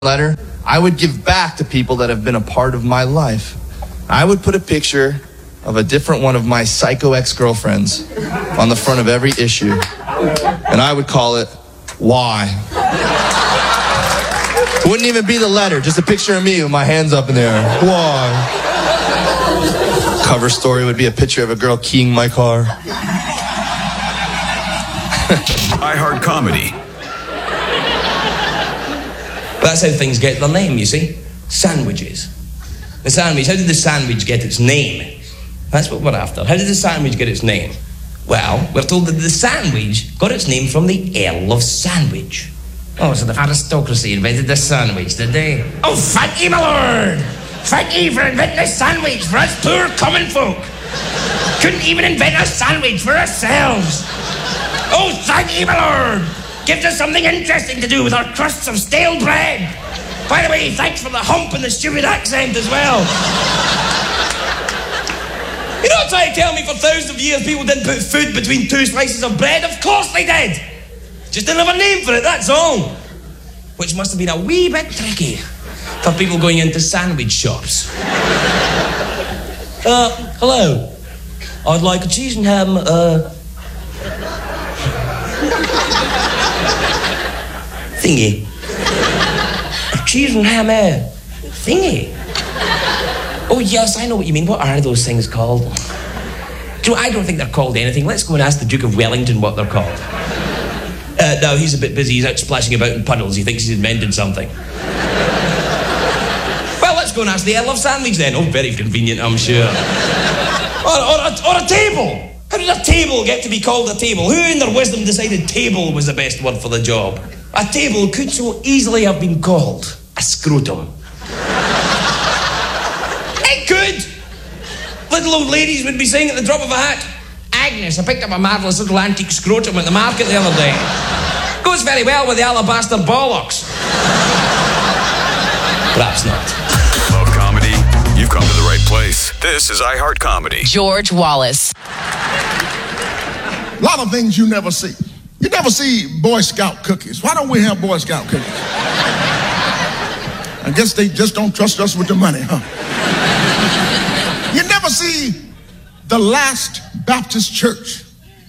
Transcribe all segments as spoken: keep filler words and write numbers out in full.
letter, I would give back to people that have been a part of my life. I would put a picture of a different one of my psycho ex-girlfriends on the front of every issue, and I would call it Why. It wouldn't even be the letter, just a picture of me with my hands up in the air. Why? Cover story would be a picture of a girl keying my car. iHeart Comedy. That's how things get their name, you see. Sandwiches. The sandwich, how did the sandwich get its name? That's what we're after. How did the sandwich get its name? Well, we're told that the sandwich got its name from the Earl of Sandwich. Oh, so the aristocracy invented the sandwich, did they? Oh, thank ye, my lord! Thank ye for inventing a sandwich for us poor common folk. Couldn't even invent a sandwich for ourselves. Oh, thank ye, my lord! Gives us something interesting to do with our crusts of stale bread. By the way, thanks for the hump and the stupid accent as well. You're not trying to tell me for thousands of years people didn't put food between two slices of bread? Of course they did. Just didn't have a name for it, that's all. Which must have been a wee bit tricky for people going into sandwich shops. Uh, hello. I'd like a cheese and ham, uh... thingy. A cheese and ham, uh, thingy. Oh, yes, I know what you mean. What are those things called? Do you know, I don't think they're called anything. Let's go and ask the Duke of Wellington what they're called. Uh, no, he's a bit busy. He's out splashing about in puddles. He thinks he's invented something. Well, let's go and ask the Earl of Sandwich then. Oh, very convenient, I'm sure. Or, or, a, or a table. How did a table get to be called a table? Who in their wisdom decided table was the best word for the job? A table could so easily have been called a scrotum. It could. Little old ladies would be saying at the drop of a hat, Agnes, I picked up a marvellous little antique scrotum at the market the other day. Goes very well with the alabaster bollocks. Perhaps not. Love comedy? You've come to the right place. This is iHeart Comedy. George Wallace. A lot of things you never see. You never see Boy Scout cookies. Why don't we have Boy Scout cookies? I guess they just don't trust us with the money, huh? You never see the Last Baptist Church.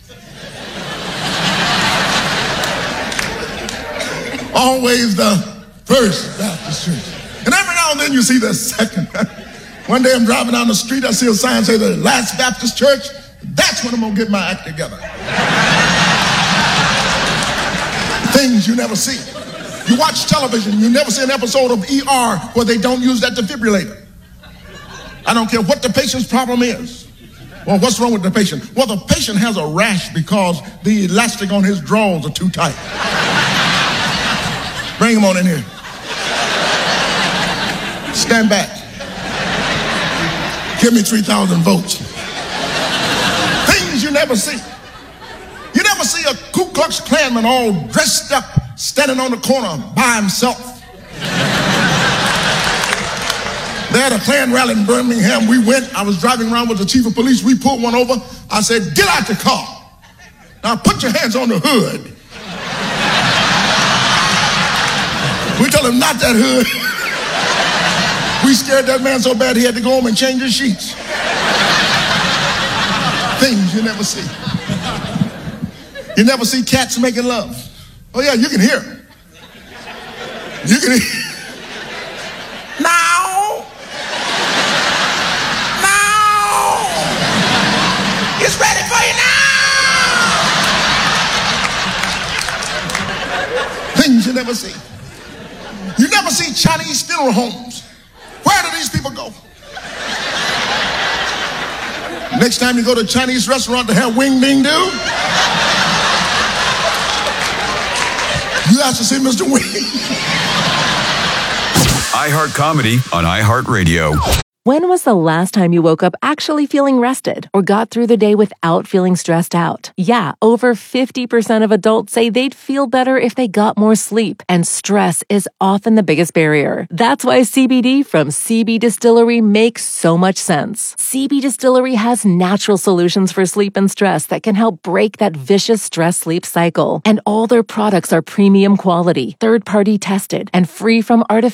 Always the First Baptist Church. And every now and then you see the second. One day I'm driving down the street, I see a sign say the Last Baptist Church. That's when I'm gonna get my act together. Things you never see. You watch television, you never see an episode of E R where they don't use that defibrillator. I don't care what the patient's problem is. Well, what's wrong with the patient? Well, the patient has a rash because the elastic on his drawers are too tight. Bring him on in here. Stand back. Give me three thousand votes. Things you never see. You never see a Ku Klux Klanman all dressed up, standing on the corner by himself. They had a Klan rally in Birmingham. We went. I was driving around with the chief of police. We pulled one over. I said, get out the car. Now put your hands on the hood. We told him not that hood. We scared that man so bad he had to go home and change his sheets. Things you never see. You never see cats making love. Oh yeah, you can hear. You can hear. Now. Now. It's ready for you now. Things you never see. You never see Chinese funeral homes. Where do these people go? Next time you go to a Chinese restaurant to have wing ding do, you have to see Mister Wing. iHeart Comedy on iHeart Radio. When was the last time you woke up actually feeling rested or got through the day without feeling stressed out? Yeah, over fifty percent of adults say they'd feel better if they got more sleep, and stress is often the biggest barrier. That's why C B D from C B Distillery makes so much sense. C B Distillery has natural solutions for sleep and stress that can help break that vicious stress-sleep cycle. And all their products are premium quality, third-party tested, and free from artificial